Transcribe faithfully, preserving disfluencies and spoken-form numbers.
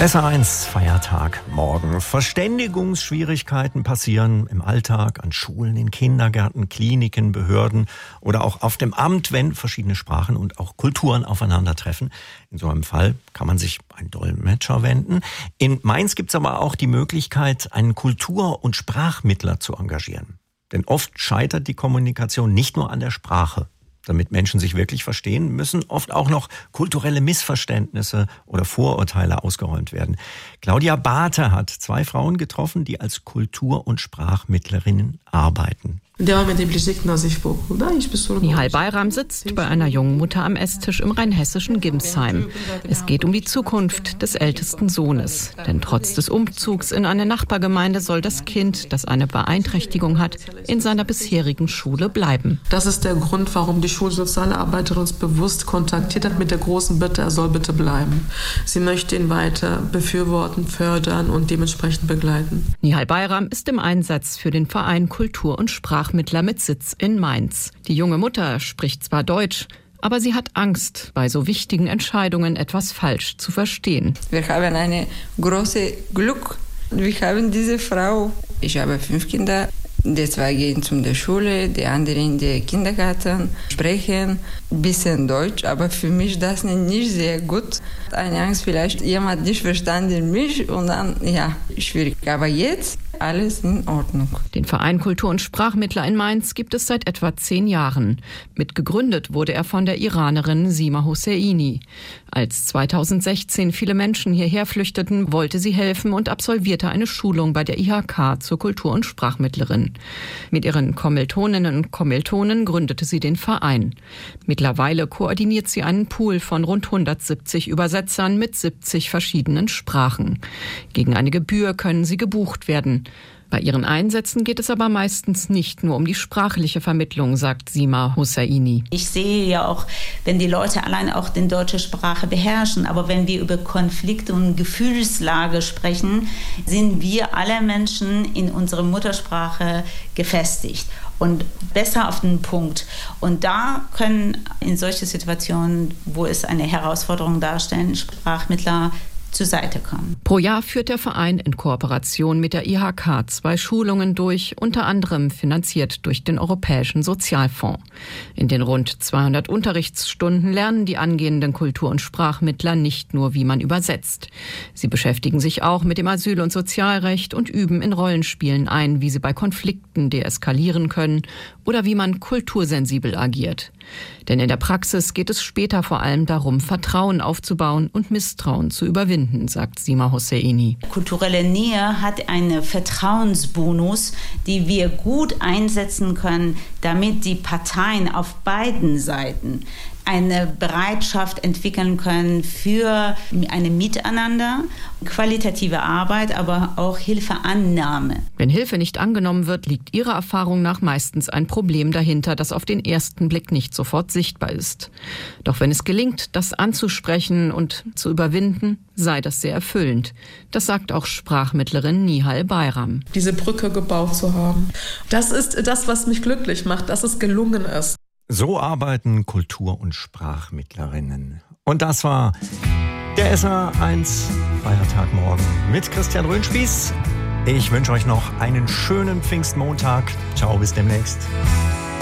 S R eins Feiertag morgen. Verständigungsschwierigkeiten passieren im Alltag, an Schulen, in Kindergärten, Kliniken, Behörden oder auch auf dem Amt, wenn verschiedene Sprachen und auch Kulturen aufeinandertreffen. In so einem Fall kann man sich an Dolmetscher wenden. In Mainz gibt es aber auch die Möglichkeit, einen Kultur- und Sprachmittler zu engagieren. Denn oft scheitert die Kommunikation nicht nur an der Sprache. Damit Menschen sich wirklich verstehen, müssen oft auch noch kulturelle Missverständnisse oder Vorurteile ausgeräumt werden. Claudia Barthe hat zwei Frauen getroffen, die als Kultur- und Sprachmittlerinnen arbeiten. Nihal Bayram sitzt bei einer jungen Mutter am Esstisch im rheinhessischen Gimsheim. Es geht um die Zukunft des ältesten Sohnes. Denn trotz des Umzugs in eine Nachbargemeinde soll das Kind, das eine Beeinträchtigung hat, in seiner bisherigen Schule bleiben. Das ist der Grund, warum die Schulsozialarbeiterin uns bewusst kontaktiert hat mit der großen Bitte, er soll bitte bleiben. Sie möchte ihn weiter befürworten, fördern und dementsprechend begleiten. Nihal Bayram ist im Einsatz für den Verein Kultur- und Sprachmittler mit Sitz in Mainz. Die junge Mutter spricht zwar Deutsch, aber sie hat Angst, bei so wichtigen Entscheidungen etwas falsch zu verstehen. Wir haben eine große Glück. Wir haben diese Frau. Ich habe fünf Kinder. Die zwei gehen zur Schule, die anderen in den Kindergarten, sprechen ein bisschen Deutsch, aber für mich das nicht sehr gut. Eine Angst, vielleicht jemand nicht verstanden mich und dann, ja, schwierig. Aber jetzt alles in Ordnung. Den Verein Kultur- und Sprachmittler in Mainz gibt es seit etwa zehn Jahren. Mitgegründet wurde er von der Iranerin Sima Hosseini. Als zweitausendsechzehn viele Menschen hierher flüchteten, wollte sie helfen und absolvierte eine Schulung bei der I H K zur Kultur- und Sprachmittlerin. Mit ihren Kommilitoninnen und Kommilitonen gründete sie den Verein. Mittlerweile koordiniert sie einen Pool von rund hundertsiebzig Übersetzern mit siebzig verschiedenen Sprachen. Gegen eine Gebühr können sie gebucht werden. Bei ihren Einsätzen geht es aber meistens nicht nur um die sprachliche Vermittlung, sagt Sima Hosseini. Ich sehe ja auch, wenn die Leute allein auch die deutsche Sprache beherrschen, aber wenn wir über Konflikte und Gefühlslage sprechen, sind wir alle Menschen in unserer Muttersprache gefestigt und besser auf den Punkt. Und da können in solchen Situationen, wo es eine Herausforderung darstellen, Sprachmittler zur Seite kommen. Pro Jahr führt der Verein in Kooperation mit der I H K zwei Schulungen durch, unter anderem finanziert durch den Europäischen Sozialfonds. In den rund zweihundert Unterrichtsstunden lernen die angehenden Kultur- und Sprachmittler nicht nur, wie man übersetzt. Sie beschäftigen sich auch mit dem Asyl- und Sozialrecht und üben in Rollenspielen ein, wie sie bei Konflikten deeskalieren können oder wie man kultursensibel agiert. Denn in der Praxis geht es später vor allem darum, Vertrauen aufzubauen und Misstrauen zu überwinden, sagt Sima Hosseini. Kulturelle Nähe hat einen Vertrauensbonus, den wir gut einsetzen können, damit die Parteien auf beiden Seiten eine Bereitschaft entwickeln können für ein Miteinander, qualitative Arbeit, aber auch Hilfeannahme. Wenn Hilfe nicht angenommen wird, liegt ihrer Erfahrung nach meistens ein Problem dahinter, das auf den ersten Blick nicht sofort sichtbar ist. Doch wenn es gelingt, das anzusprechen und zu überwinden, sei das sehr erfüllend. Das sagt auch Sprachmittlerin Nihal Bayram. Diese Brücke gebaut zu haben, das ist das, was mich glücklich macht, dass es gelungen ist. So arbeiten Kultur- und Sprachmittlerinnen. Und das war der S R eins Feiertagmorgen mit Christian Röhnspieß. Ich wünsche euch noch einen schönen Pfingstmontag. Ciao, bis demnächst.